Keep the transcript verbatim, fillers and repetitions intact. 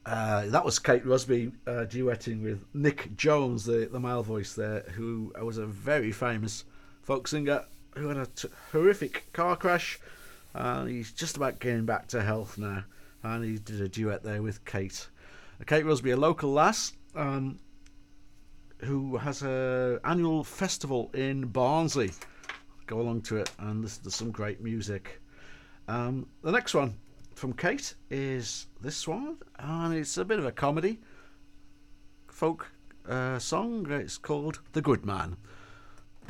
Uh, that was Kate Rusby uh, duetting with Nick Jones, the, the male voice there, who was a very famous folk singer who had a t- horrific car crash, and he's just about getting back to health now. And he did a duet there with Kate. Uh, Kate Rusby, a local lass, um, who has a annual festival in Barnsley. Go along to it and listen to some great music. Um, the next one from Kate is this one, and it's a bit of a comedy folk uh, song. It's called The Good Man.